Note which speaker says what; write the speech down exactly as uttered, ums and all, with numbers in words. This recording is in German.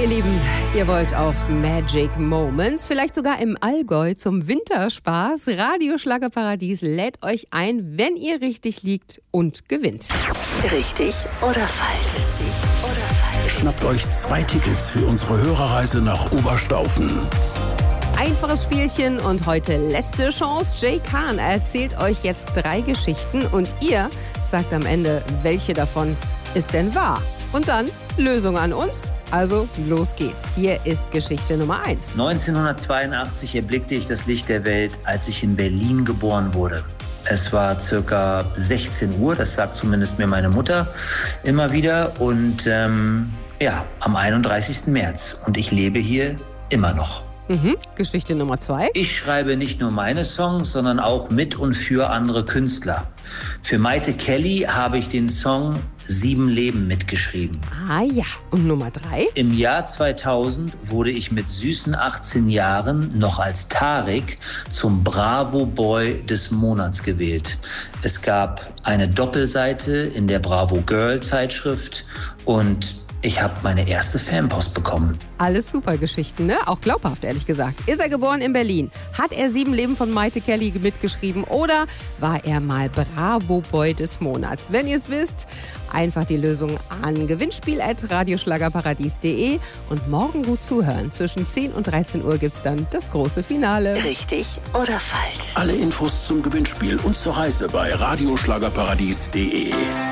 Speaker 1: ihr Lieben, ihr wollt auch Magic Moments, vielleicht sogar im Allgäu zum Winterspaß. Radio Schlagerparadies lädt euch ein, wenn ihr richtig liegt und gewinnt.
Speaker 2: Richtig oder falsch? Oder falsch?
Speaker 3: Schnappt euch zwei Tickets für unsere Hörerreise nach Oberstaufen.
Speaker 1: Einfaches Spielchen und heute letzte Chance. Jay Kahn erzählt euch jetzt drei Geschichten und ihr sagt am Ende, welche davon ist denn wahr? Und dann Lösung an uns. Also los geht's. Hier ist Geschichte Nummer eins.
Speaker 4: neunzehnhundertzweiundachtzig erblickte ich das Licht der Welt, als ich in Berlin geboren wurde. Es war circa sechzehn Uhr, das sagt zumindest mir meine Mutter immer wieder. Und ähm, ja, am einunddreißigsten März. Und ich lebe hier immer noch.
Speaker 1: Mhm. Geschichte Nummer zwei.
Speaker 4: Ich schreibe nicht nur meine Songs, sondern auch mit und für andere Künstler. Für Maite Kelly habe ich den Song Sieben Leben mitgeschrieben.
Speaker 1: Ah ja. Und Nummer drei?
Speaker 4: Im Jahr zweitausend wurde ich mit süßen achtzehn Jahren noch als Tarek zum Bravo Boy des Monats gewählt. Es gab eine Doppelseite in der Bravo Girl Zeitschrift und ich habe meine erste Fanpost bekommen.
Speaker 1: Alles super Geschichten, ne? Auch glaubhaft, ehrlich gesagt. Ist er geboren in Berlin? Hat er Sieben Leben von Maite Kelly mitgeschrieben? Oder war er mal Bravo-Boy des Monats? Wenn ihr es wisst, einfach die Lösung an gewinnspiel at radioschlagerparadies punkt de und morgen gut zuhören. Zwischen zehn und dreizehn Uhr gibt's dann das große Finale.
Speaker 2: Richtig oder falsch?
Speaker 3: Alle Infos zum Gewinnspiel und zur Reise bei radioschlagerparadies punkt de.